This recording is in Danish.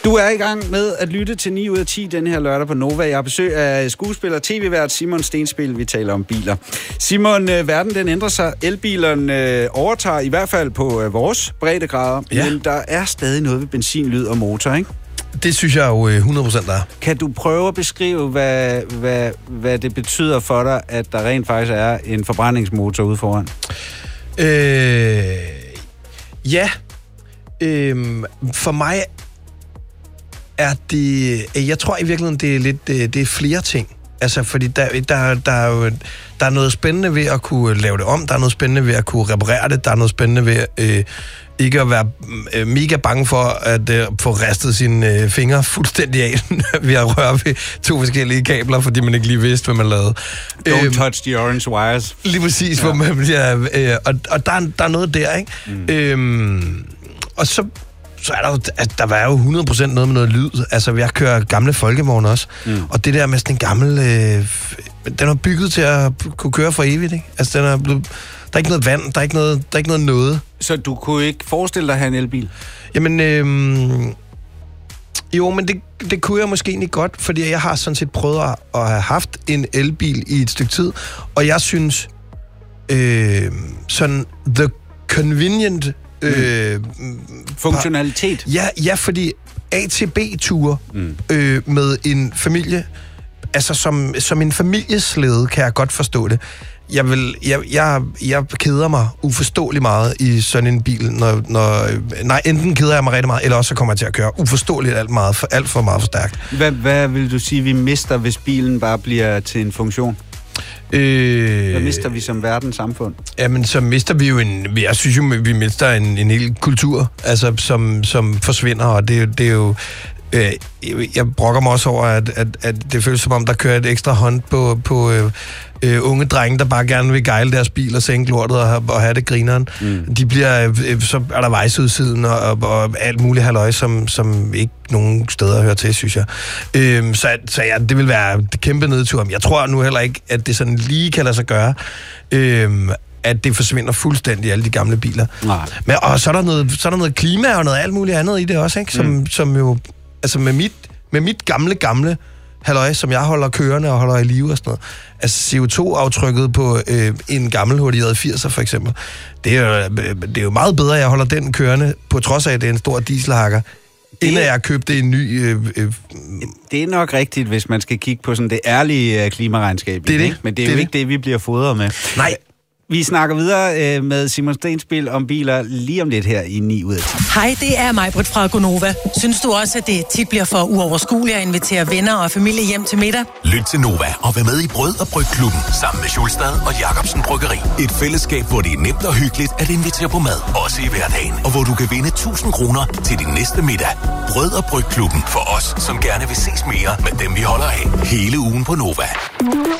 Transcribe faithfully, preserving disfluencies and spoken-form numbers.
Du er i gang med at lytte til ni ud af ti den her lørdag på Nova. Jeg har besøg af skuespiller og tv-vært Simon Stenspil. Vi taler om biler. Simon, verden den ændrer sig. Elbilerne overtager i hvert fald på vores breddegrader. Ja. Men der er stadig noget ved benzin, lyd og motor, ikke? Det synes jeg jo hundrede procent er. Kan du prøve at beskrive, hvad, hvad, hvad det betyder for dig, at der rent faktisk er en forbrændingsmotor ude foran? Øh, ja. Øh, for mig er det... Jeg tror i virkeligheden, det er lidt det er flere ting. Altså, fordi der, der, der, er jo, der er noget spændende ved at kunne lave det om, der er noget spændende ved at kunne reparere det, der er noget spændende ved øh, ikke at være øh, mega bange for at øh, få ristet sine øh, fingre fuldstændig af ved at røre ved to forskellige kabler, fordi man ikke lige vidste, hvad man lavede. Don't øh, touch the orange wires. Lige præcis, ja. Hvor man bliver... Øh, og og der, der er noget der, ikke? Mm. Øhm, og så... så er der jo, altså, der var jo hundrede procent noget med noget lyd. Altså, jeg kører gamle folkevogne også. Mm. Og det der med sådan en gammel... Øh, den er bygget til at kunne køre for evigt, ikke? Altså, den er blevet, der er ikke noget vand, der er ikke noget, der er ikke noget noget. Så du kunne ikke forestille dig at have en elbil? Jamen, øh, jo, men det, det kunne jeg måske egentlig godt, fordi jeg har sådan set prøvet at, at have haft en elbil i et stykke tid, og jeg synes, øh, sådan the convenient... Øh, funktionalitet. Ja, ja, fordi A til B-ture mm. øh, med en familie, altså som, som en familieslæde, kan jeg godt forstå det. Jeg, vil, jeg, jeg, jeg keder mig uforståeligt meget i sådan en bil, når, når, nej, enten keder jeg mig rigtig meget, eller også så kommer jeg til at køre uforståeligt alt, meget, for, alt for meget for stærkt. Hvad, hvad vil du sige, vi mister, hvis bilen bare bliver til en funktion? Øh, Hvad mister vi som verdenssamfund? Jamen, så mister vi jo en... Jeg synes jo, vi mister en, en hel kultur, altså, som, som forsvinder, og det, det er jo... Øh, jeg brokker mig også over, at, at, at det føles som om, der kører et ekstra hånd på, på øh, øh, unge drenge, der bare gerne vil gejle deres bil og sænke lortet og, og have det grineren. Mm. De bliver... Øh, så er der vejsudsiden og, og, og alt muligt halløj, som, som ikke nogen steder hører til, synes jeg. Øh, så så ja, det vil være et kæmpe nedtur. Jeg tror nu heller ikke, at det sådan lige kan lade sig gøre. Øh, at det forsvinder fuldstændig, alle de gamle biler. Nej. Men, og så er, der noget, så er der noget klima og noget alt muligt andet i det også, ikke? Som, mm. som jo... Altså med mit, med mit gamle, gamle halløj, som jeg holder kørende og holder i live og sådan noget. Altså C O to aftrykket på øh, en gammel hurtigere firser for eksempel. Det er, jo, det er jo meget bedre, at jeg holder den kørende, på trods af, at det er en stor dieselhakker, det, inden jeg købte en ny... Øh, øh, det er nok rigtigt, hvis man skal kigge på sådan det ærlige klimaregnskab. Det er det. Men det er det jo er ikke det. det, vi bliver fodret med. Nej. Vi snakker videre øh, med Simon Stenspil om biler lige om lidt her i ni ud af ti. Hej, det er Majbrit fra Gonova. Synes du også, at det tit bliver for uoverskueligt at invitere venner og familie hjem til middag? Lyt til Nova og vær med i Brød og Brygklubben sammen med Schulstad og Jacobsen Bryggeri. Et fællesskab, hvor det er nemt og hyggeligt at invitere på mad, også i hverdagen. Og hvor du kan vinde tusind kroner til din næste middag. Brød og Brygklubben for os, som gerne vil ses mere med dem, vi holder af. Hele ugen på Nova.